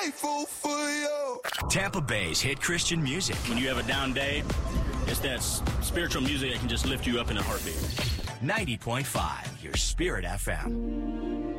grateful for you. Tampa Bay's hit Christian music. When you have a down day, it's that spiritual music that can just lift you up in a heartbeat. 90.5, your Spirit FM.